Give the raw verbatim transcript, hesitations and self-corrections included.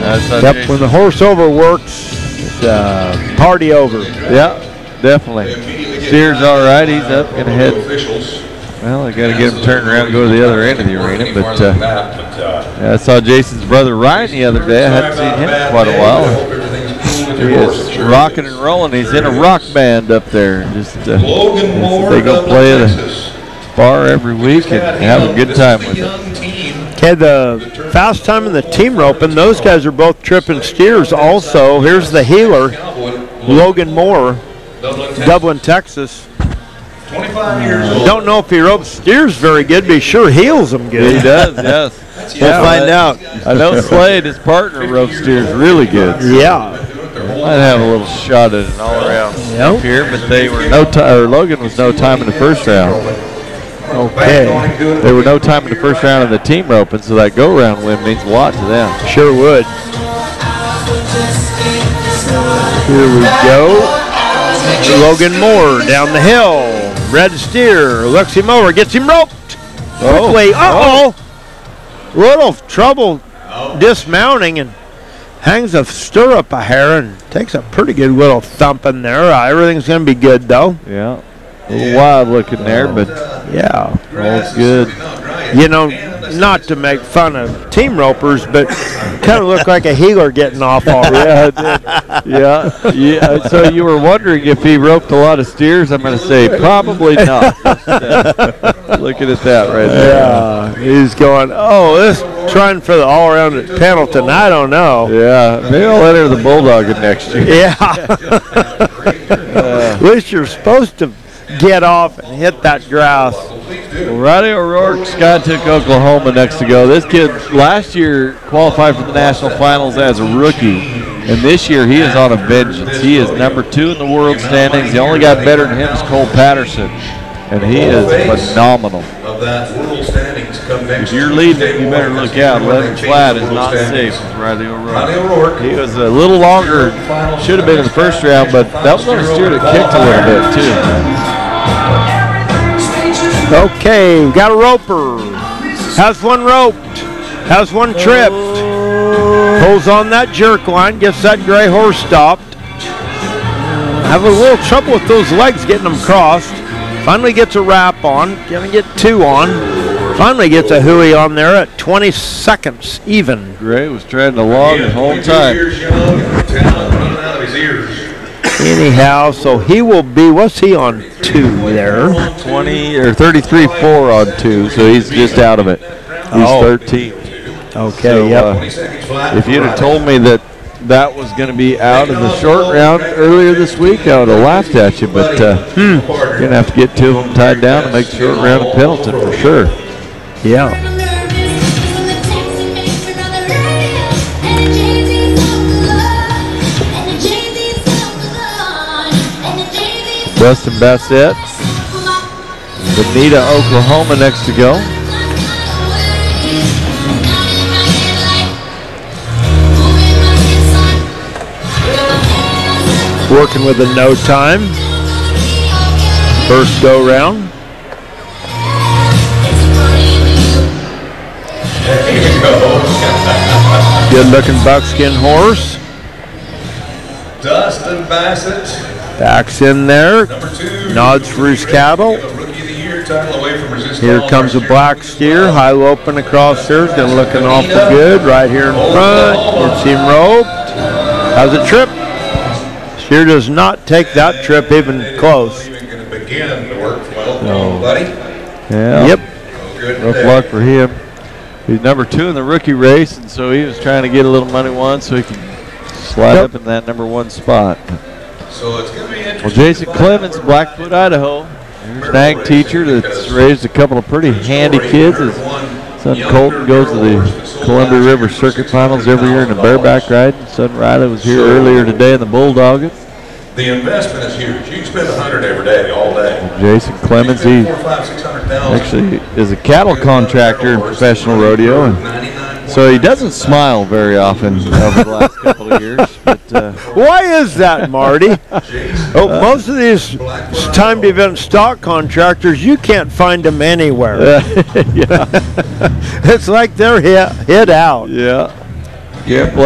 Yep, when the horse overworks, it's uh, party over. Yeah, definitely. Steer's all right. He's up, going to head. Well, I got to get him turned around and go to the other end of the arena. But uh, yeah, I saw Jason's brother Ryan the other day. I hadn't seen him in quite a while. He is rocking and rolling. He's in a rock band up there. Just uh, they go play at a bar every week and have a good time with it. Okay, the fast time in the team roping, those guys are both tripping steers also. Here's the healer, Logan Moore, Dublin, Texas. Don't know if he ropes steers very good, but he sure heals them good. He does, yes. We'll find out. I know Slade, his partner, ropes steers really good. Yeah. Might have a little shot at an all-around Yep. here, but they were no time. Or Logan was no time in the first round. Okay. There were no time in the first round of the team roping, so that go-round win means a lot to them. Sure would. Here we go. Logan Moore down the hill. Red steer looks him over, gets him roped. Quickly. Uh-oh. Little trouble dismounting and hangs a stirrup a hair and takes a pretty good little thump in there. Uh, everything's going to be good, though. Yeah. A little wild looking there, but yeah, all's good. You know, not to make fun of team ropers, but kind of looked like a healer getting off already. Yeah, it did. Yeah, yeah. So you were wondering if he roped a lot of steers? I'm going to say probably not. Just, uh, looking at that right there. Yeah, he's going, oh, this trying for the all-around at Pendleton. I don't know. Yeah, maybe I'll enter the Bulldogging next year. Yeah. At least you're supposed to get off and hit that grass. Well, Riley O'Rourke, Scott took Oklahoma next to go. This kid last year qualified for the national finals as a rookie, and this year he is on a vengeance. He is number two in the world standings. The only guy better than him is Cole Patterson, and he is phenomenal. If you're leading, you better look out. eleven flat is not safe with Riley O'Rourke. He was a little longer, should have been in the first round, but that was on a steer that kicked a little bit too. Okay, we got a roper. Has one roped. Has one tripped. Pulls on that jerk line. Gets that gray horse stopped. Have a little trouble with those legs getting them crossed. Finally gets a wrap on. Gonna get two on. Finally gets a hooey on there at twenty seconds even. Gray was trying to log the whole time. Anyhow, so he will be, what's he on two there? twenty or thirty-three four on two, so he's just out of it. He's Oh. thirteen. Okay, So, yep. uh, if you'd have told me that that was going to be out of the short round earlier this week, I would have laughed at you, but uh, hmm, you're going to have to get two of them tied down to make the short round of Pendleton for sure. Yeah. Dustin Bassett, Bonita, Oklahoma next to go. Working with a no time. First go round. Good looking buckskin horse. Dustin Bassett. Backs in there. Nods for his cattle. Here comes a black steer. High loping across there. It's going to looking awful good. Right here in front. Gets him roped. How's a trip? Steer does not take that trip even close. So, yeah. Yep. Rough luck for him. He's number two in the rookie race, and so he was trying to get a little money once so he can slide Yep. up in that number one spot. So it's going to be interesting. Well, Jason Clemens, Blackfoot, Idaho. There's an ag teacher that's raised a couple of pretty handy kids. His son Colton goes to the Columbia River Circuit Finals every year in the bareback riding. Son Riley was here earlier today in the bulldogging. The investment is huge. You can spend a hundred every day, all day. Jason Clemens, he Four, five, six hundred thousand. actually is a cattle contractor in professional rodeo, and so he doesn't smile very often over the last couple of years. But uh, Why is that, Marty? Oh, most of these timed event stock contractors, you can't find them anywhere. yeah, It's like they're hit, hit out. yeah, can't